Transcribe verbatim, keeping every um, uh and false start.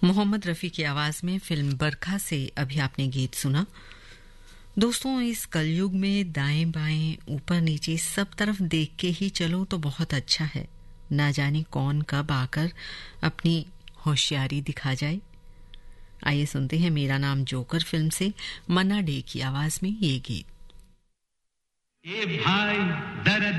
मोहम्मद रफ़ी की आवाज़ में फिल्म बरखा से अभी आपने गीत सुना। दोस्तों, इस कलयुग में दाएं बाएं ऊपर नीचे सब तरफ देख के ही चलो तो बहुत अच्छा है। ना जाने कौन कब आकर अपनी होशियारी दिखा जाए। आइए सुनते हैं मेरा नाम जोकर फिल्म से मन्ना डे की आवाज़ में ये गीत। ए भाई दर्द